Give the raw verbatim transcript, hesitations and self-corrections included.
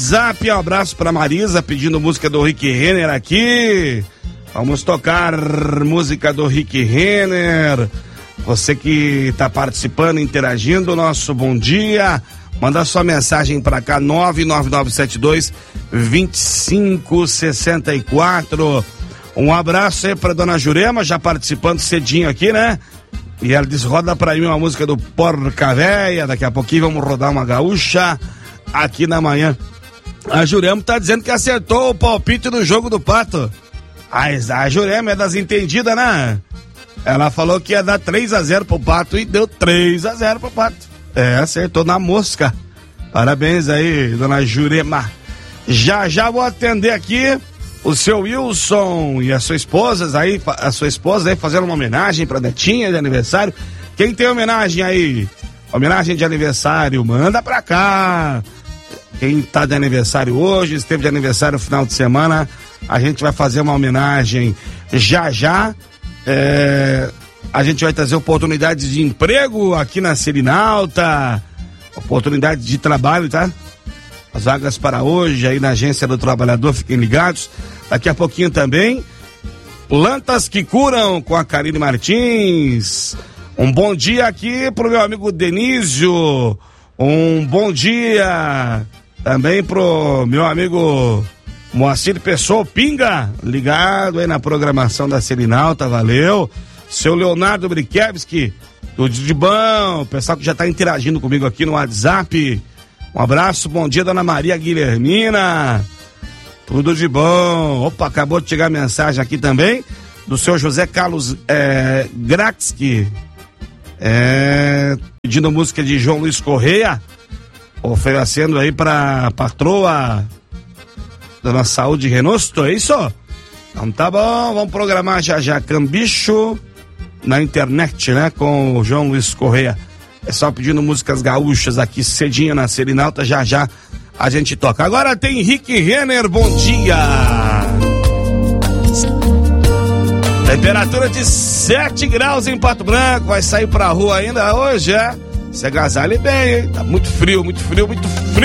WhatsApp. Um abraço pra Marisa pedindo música do Rick Renner aqui. Vamos tocar música do Rick Renner. Você que tá participando, interagindo, nosso bom dia. Manda sua mensagem pra cá, nove nove nove sete dois, dois cinco seis quatro. Um abraço aí pra dona Jurema, já participando cedinho aqui, né? E ela diz, roda pra mim uma música do Porca Véia. Daqui a pouquinho vamos rodar uma gaúcha aqui na manhã. A Jurema tá dizendo que acertou o palpite do jogo do Pato. A, a Jurema é das entendidas, né? Ela falou que ia dar três a zero pro Pato e deu três a zero pro Pato. É, acertou na mosca. Parabéns aí, dona Jurema. Já já vou atender aqui o seu Wilson e a sua esposa aí, a sua esposa aí fazendo uma homenagem pra netinha de aniversário. Quem tem homenagem aí? Homenagem de aniversário, manda pra cá. Quem tá de aniversário hoje, esteve de aniversário no final de semana, a gente vai fazer uma homenagem já já. É, a gente vai trazer oportunidades de emprego aqui na Selinalta, oportunidade de trabalho, tá? As vagas para hoje aí na Agência do Trabalhador, fiquem ligados. Daqui a pouquinho também, plantas que curam com a Karine Martins. Um bom dia aqui pro meu amigo Denísio. Um bom dia também pro meu amigo Moacir Pessoa Pinga, ligado aí na programação da Selinalta, valeu. Seu Leonardo Brichevski, tudo de bom, o pessoal que já tá interagindo comigo aqui no WhatsApp. Um abraço, bom dia, dona Maria Guilhermina. Tudo de bom. Opa, acabou de chegar a mensagem aqui também do seu José Carlos é, Gratzky, é, pedindo música de João Luiz Correia, oferecendo aí pra patroa Dona Saúde Renosto, é isso? Então tá bom, vamos programar já já Cambicho na internet, né, com o João Luiz Correia. É só pedindo músicas gaúchas aqui cedinho na Selinalta, já já a gente toca. Agora tem Rick Renner, bom dia. Temperatura de sete graus em Pato Branco, vai sair pra rua ainda hoje, é? Se agasalhe bem, hein? Tá muito frio, muito frio, muito frio.